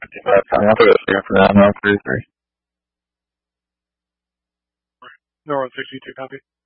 55 County. I'll put a stand for now, North 33. North 62, copy.